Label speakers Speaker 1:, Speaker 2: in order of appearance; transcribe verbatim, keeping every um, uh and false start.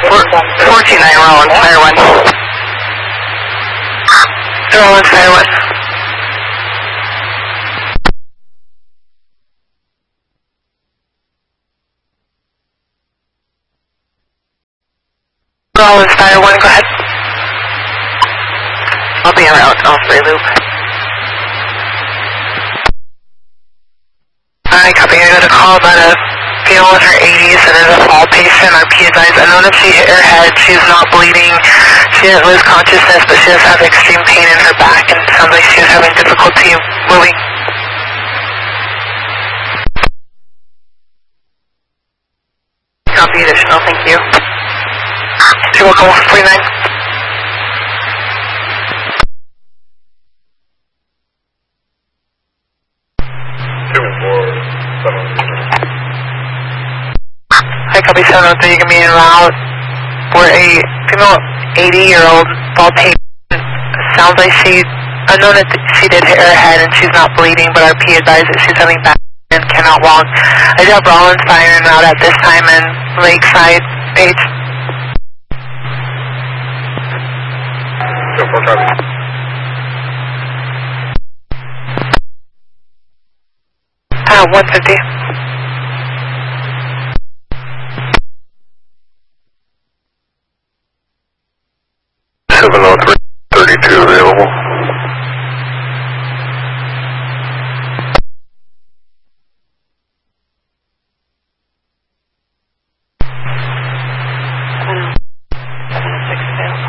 Speaker 1: four two nine, Rollins, Fire one. Rollins, Fire one. Rollins, Fire one, go ahead. I'll be around, I'll free loop. I copy, I got a call about a female in her eighties and is a fall patient. Our P advised, I know that she hit her head, she's not bleeding, she didn't lose consciousness, but she does have extreme pain in her back and sounds like she was having difficulty moving. Copy additional, thank you. You're welcome, one forty-nine. Hi, copy seven oh three, you can be en route. We're a female eighty-year-old bald patient. Sounds like she, unknown that she did hit her head and she's not bleeding, but our P advised that she's having back pain and cannot walk. I do have Rollins Fire en route at this time in Lakeside, H.
Speaker 2: Go for copy.
Speaker 1: Uh, one fifty.